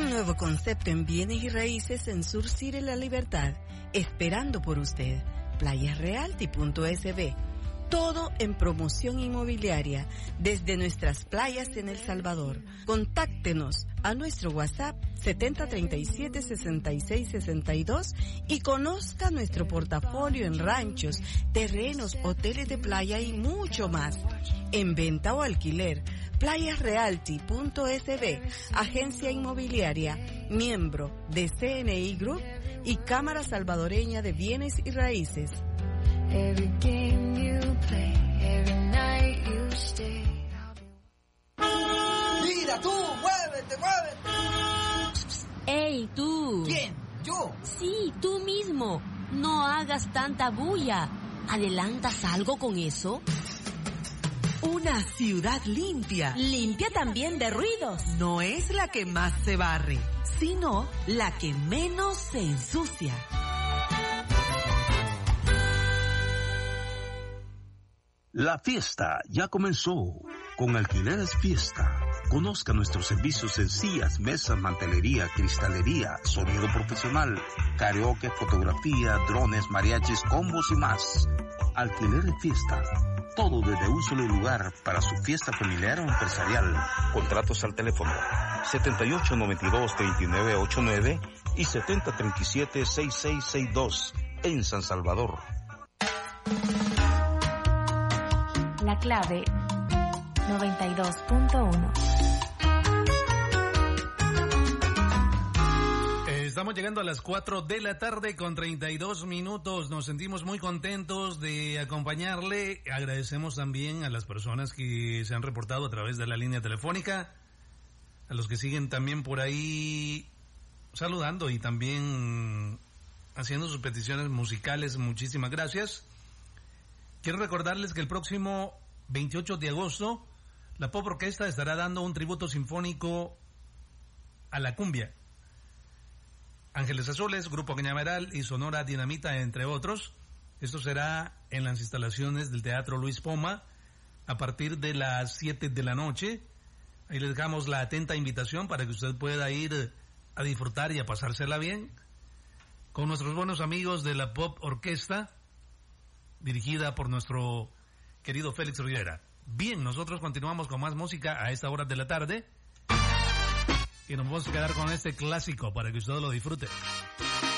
Un nuevo concepto en bienes y raíces en Surcire La Libertad, esperando por usted. Playasrealty.sb. Todo en promoción inmobiliaria desde nuestras playas en El Salvador. Contáctenos a nuestro WhatsApp 7037-6662 y conozca nuestro portafolio en ranchos, terrenos, hoteles de playa y mucho más. En venta o alquiler, Playasrealty.sb, agencia inmobiliaria, miembro de CNI Group y Cámara Salvadoreña de Bienes y Raíces. Every game you play, every night you stay. Mira tú, muévete, muévete. ¡Ey, tú! ¿Quién? ¿Yo? Sí, tú mismo. No hagas tanta bulla. ¿Adelantas algo con eso? Una ciudad limpia. Limpia también de ruidos. No es la que más se barre, sino la que menos se ensucia. La fiesta ya comenzó. Con Alquileres Fiesta. Conozca nuestros servicios en sillas, mesas, mantelería, cristalería, sonido profesional, karaoke, fotografía, drones, mariachis, combos y más. Alquileres Fiesta. Todo desde un solo lugar para su fiesta familiar o empresarial. Contratos al teléfono 7892-3989 y 7037-6662 en San Salvador. La clave 92.1. Estamos llegando a las 4 de la tarde con 32 minutos. Nos sentimos muy contentos de acompañarle. Agradecemos también a las personas que se han reportado a través de la línea telefónica, a los que siguen también por ahí saludando y también haciendo sus peticiones musicales. Muchísimas gracias. Quiero recordarles que el próximo 28 de agosto la Pop Orquesta estará dando un tributo sinfónico a la cumbia. Ángeles Azules, Grupo Cañaveral y Sonora Dinamita, entre otros. Esto será en las instalaciones del Teatro Luis Poma a partir de las 7 de la noche. Ahí les dejamos la atenta invitación para que usted pueda ir a disfrutar y a pasársela bien con nuestros buenos amigos de la Pop Orquesta, dirigida por nuestro querido Félix Rivera. Bien, nosotros continuamos con más música a esta hora de la tarde y nos vamos a quedar con este clásico para que usted lo disfrute.